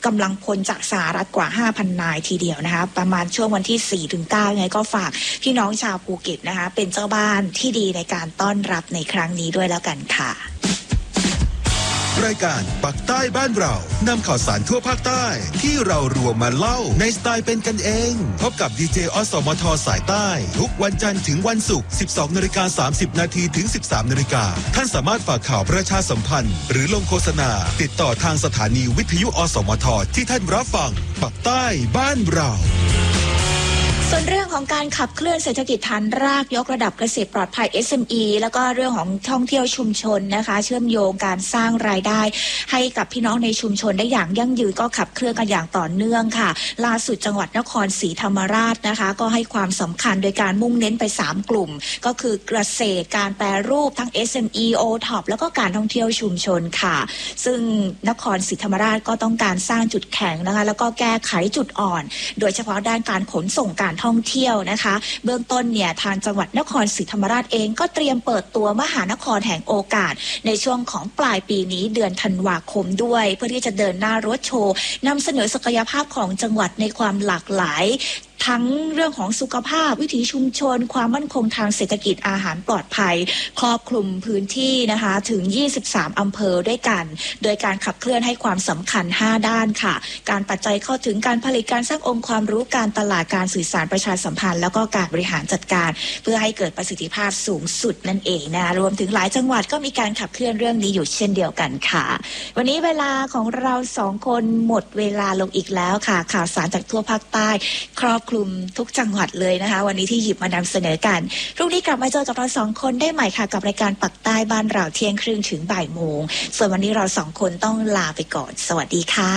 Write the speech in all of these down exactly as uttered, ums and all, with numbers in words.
กำลังพลจากสหรัฐกว่า ห้าพัน นายทีเดียวนะคะประมาณช่วงวันที่ สี่ถึงเก้า ไงก็ฝากพี่น้องชาวภูเก็ตนะคะเป็นเจ้าบ้านที่ดีในการต้อนรับในครั้งนี้ด้วยแล้วกันค่ะรายการปักใต้บ้านเรานำข่าวสารทั่วภาคใต้ที่เรารวมมาเล่าในสไตล์เป็นกันเองพบกับดีเจอสมทสายใต้ทุกวันจันทร์ถึงวันศุกร์ สิบสองนาฬิกาสามสิบนาทีถึง สิบสามนาฬิกาท่านสามารถฝากข่าวประชาสัมพันธ์หรือลงโฆษณาติดต่อทางสถานีวิทยุอสมทที่ท่านรับฟังปักใต้บ้านเราส่วนเรื่องของการขับเคลื่อนเศรษฐกิจฐานรากยกระดับเกษตรปลอดภัย เอส เอ็ม อี แล้วก็เรื่องของท่องเที่ยวชุมชนนะคะเชื่อมโยงการสร้างรายได้ให้กับพี่น้องในชุมชนได้อย่างยั่งยืนก็ขับเคลื่อนกันอย่างต่อเนื่องค่ะล่าสุดจังหวัดนครศรีธรรมราชนะคะก็ให้ความสำคัญโดยการมุ่งเน้นไปสามกลุ่มก็คือเกษตรการแปรรูปทั้ง เอส เอ็ม อี โอ ท็อป แล้วก็การท่องเที่ยวชุมชนค่ะซึ่งนครศรีธรรมราชก็ต้องการสร้างจุดแข็งนะคะแล้วก็แก้ไขจุดอ่อนโดยเฉพาะด้านการขนส่งการท่องเที่ยวนะคะเบื้องต้นเนี่ยทางจังหวัดนครศรีธรรมราชเองก็เตรียมเปิดตัวมหานครแห่งโอกาสในช่วงของปลายปีนี้เดือนธันวาคมด้วยเพื่อที่จะเดินหน้ารถโชว์นำเสนอศักยภาพของจังหวัดในความหลากหลายทั้งเรื่องของสุขภาพวิถีชุมชนความมั่นคงทางเศรษฐกิจอาหารปลอดภัยครอบคลุมพื้นที่นะคะถึงยี่สิบสามอำเภอด้วยกันโดยการขับเคลื่อนให้ความสำคัญห้าด้านค่ะการปัจจัยเข้าถึงการผลิตการสร้างองค์ความรู้การตลาดการสื่อสารประชาสัมพันธ์แล้วก็การบริหารจัดการเพื่อให้เกิดประสิทธิภาพสูงสุดนั่นเองนะรวมถึงหลายจังหวัดก็มีการขับเคลื่อนเรื่องนี้อยู่เช่นเดียวกันค่ะวันนี้เวลาของเราสองคนหมดเวลาลงอีกแล้วค่ะข่าวสารจากทั่วภาคใต้ครอบคลุมทุกจังหวัดเลยนะคะวันนี้ที่หยิบมานำเสนอกันพรุ่งนี้กลับมาเจอกับเราสองคนได้ใหม่ค่ะกับรายการปักใต้บ้านเราเที่ยงครึ่งถึงบ่ายโมงส่วนวันนี้เราสองคนต้องลาไปก่อนสวัสดีค่ะ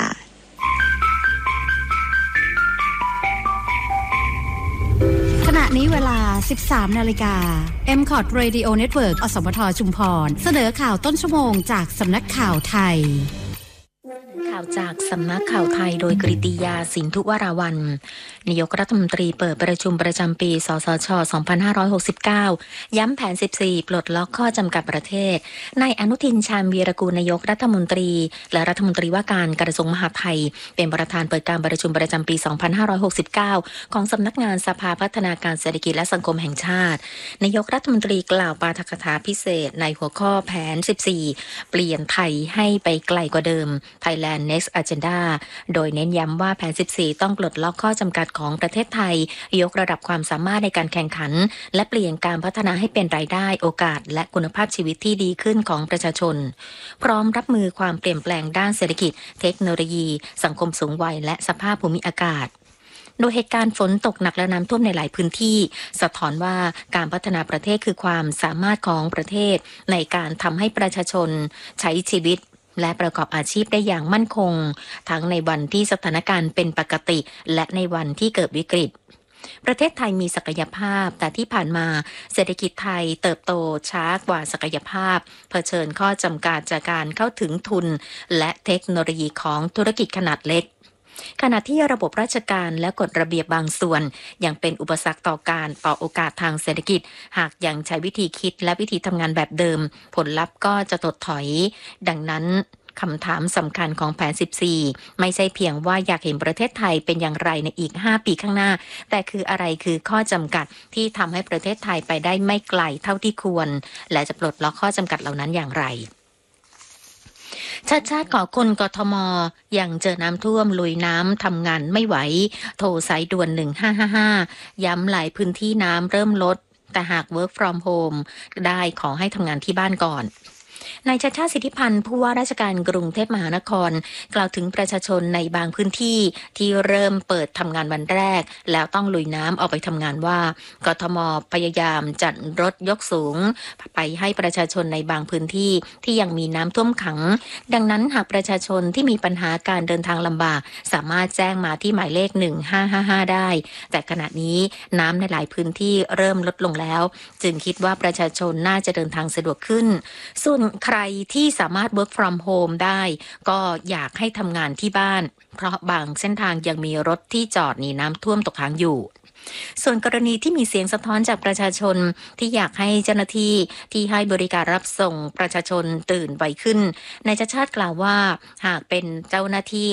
ขณะนี้เวลา สิบสาม นาฬิกา เอ็ม คอท Radio Network อสมทชุมพรเสนอข่าวต้นชั่วโมงจากสำนักข่าวไทยข่าวจากสำนักข่าวไทยโดยกฤติยาสินธุวราวัลย์นายกรัฐมนตรีเปิดประชุมประจำปีสสช สองพันห้าร้อยหกสิบเก้า ย้ำแผน สิบสี่ ปลดล็อกข้อจำกัดประเทศนายอนุทิน ชาญวีรกูลนายกรัฐมนตรีและรัฐมนตรีว่าการกระทรวงมหาดไทยเป็นประธานเปิดการประชุมประจำปี สองพันห้าร้อยหกสิบเก้า ของสำนักงานสภาพัฒนาการเศรษฐกิจและสังคมแห่งชาตินายกรัฐมนตรีกล่าวปาฐกถาพิเศษในหัวข้อแผน สิบสี่ เปลี่ยนไทยให้ไปไกลกว่าเดิม Thailand Next Agenda โดยเน้นย้ำว่าแผน สิบสี่ ต้องปลดล็อกข้อจำกัดของประเทศไทยยกระดับความสามารถในการแข่งขันและเปลี่ยนการพัฒนาให้เป็นรายได้โอกาสและคุณภาพชีวิตที่ดีขึ้นของประชาชนพร้อมรับมือความเปลี่ยนแปลงด้านเศรษฐกิจเทคโนโลยีสังคมสูงวัยและสภาพภูมิอากาศโดยเหตุการณ์ฝนตกหนักและน้ำท่วมในหลายพื้นที่สะท้อนว่าการพัฒนาประเทศคือความสามารถของประเทศในการทำให้ประชาชนใช้ชีวิตและประกอบอาชีพได้อย่างมั่นคงทั้งในวันที่สถานการณ์เป็นปกติและในวันที่เกิดวิกฤตประเทศไทยมีศักยภาพแต่ที่ผ่านมาเศรษฐกิจไทยเติบโตช้ากว่าศักยภาพเผชิญข้อจำกัดจากการเข้าถึงทุนและเทคโนโลยีของธุรกิจขนาดเล็กขณะที่ระบบราชการและกฎระเบียบบางส่วนยังเป็นอุปสรรคต่อการต่อโอกาสทางเศรษฐกิจหากยังใช้วิธีคิดและวิธีทำงานแบบเดิมผลลัพธ์ก็จะถดถอยดังนั้นคำถามสำคัญของแผน สิบสี่ ไม่ใช่เพียงว่าอยากเห็นประเทศไทยเป็นอย่างไรในอีกห้าปีข้างหน้าแต่คืออะไรคือข้อจำกัดที่ทำให้ประเทศไทยไปได้ไม่ไกลเท่าที่ควรและจะปลดล็อกข้อจำกัดเหล่านั้นอย่างไรชาติชาติขอคนกทมยังเจอน้ำท่วมลุยน้ำทำงานไม่ไหวโทรสายด่วนหนึ่งห้าห้าห้าย้ำหลายพื้นที่น้ำเริ่มลดแต่หาก work from home ได้ขอให้ทำงานที่บ้านก่อนนายชัชชาติสิทธิพันธ์ผู้ว่าราชการกรุงเทพมหานครกล่าวถึงประชาชนในบางพื้นที่ที่เริ่มเปิดทำงานวันแรกแล้วต้องลุยน้ำออกไปทำงานว่ากทมพยายามจัดรถยกสูงไปให้ประชาชนในบางพื้นที่ที่ยังมีน้ำท่วมขังดังนั้นหากประชาชนที่มีปัญหาการเดินทางลำบากสามารถแจ้งมาที่หมายเลขหนึ่งห้าห้าห้าได้แต่ขณะนี้น้ำในหลายพื้นที่เริ่มลดลงแล้วจึงคิดว่าประชาชนน่าจะเดินทางสะดวกขึ้นส่วนใครที่สามารถ work from home ได้ก็อยากให้ทำงานที่บ้านเพราะบางเส้นทางยังมีรถที่จอดหนีน้ำท่วมตกค้างอยู่ส่วนกรณีที่มีเสียงสะท้อนจากประชาชนที่อยากให้เจ้าหน้าที่ที่ให้บริการรับส่งประชาชนตื่นไวขึ้นนายชัชชาติกล่าวว่าหากเป็นเจ้าหน้าที่